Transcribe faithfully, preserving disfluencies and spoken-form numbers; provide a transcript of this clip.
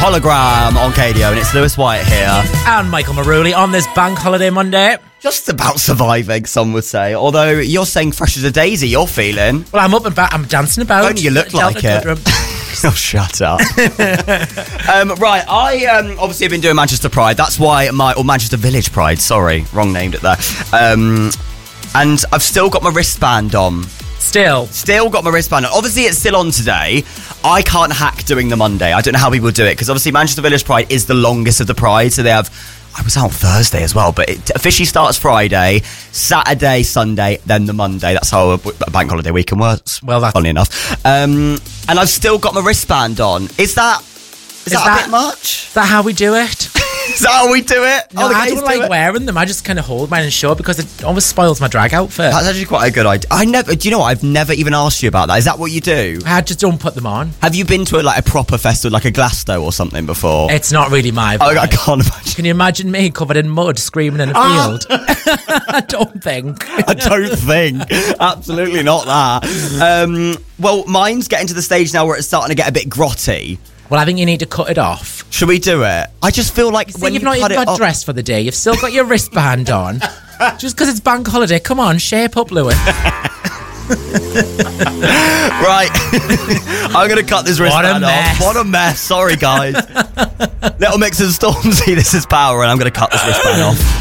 Hologram on K D O, and it's Lewis White here. And Michael Maruli on this bank holiday Monday. Just about surviving, some would say. Although you're saying fresh as a daisy, you're feeling. Well, I'm up and back. I'm dancing about. Only you look like it. Oh, shut up. um, right, I um, obviously have been doing Manchester Pride. That's why my... Or Manchester Village Pride, sorry. Wrong named it there. Um, and I've still got my wristband on. Still. Still got my wristband on. Obviously, it's still on today. I can't hack doing the Monday. I don't know how people do it, because obviously Manchester Village Pride is the longest of the Pride, so they have... I was out Thursday as well, but it officially starts Friday, Saturday, Sunday, then the Monday. That's how a, a bank holiday weekend works. Well, that's... Funny enough. Um, and I've still got my wristband on. Is that... Is, is that, that a bit much? Is that how we do it? Is that how we do it? No, oh, I don't like do wearing them. I just kind of hold mine and show it because it almost spoils my drag outfit. That's actually quite a good idea. I never... Do you know what? I've never even asked you about that. Is that what you do? I just don't put them on. Have you been to a, like a proper festival, like a Glasgow or something before? It's not really my vibe. I, I can't imagine. Can you imagine me covered in mud screaming in a field? I don't think. I don't think. Absolutely not that. Um, well, mine's getting to the stage now where it's starting to get a bit grotty. Well, I think you need to cut it off. Should we do it? I just feel like See, when you've you not cut even it got off... dressed for the day. You've still got your wristband on. Just because it's bank holiday. Come on, shape up, Lewis. Right. I'm going to cut this wristband off. What a mess. Sorry, guys. Little Mix and Stormzy, this is Power, and I'm going to cut this wristband off.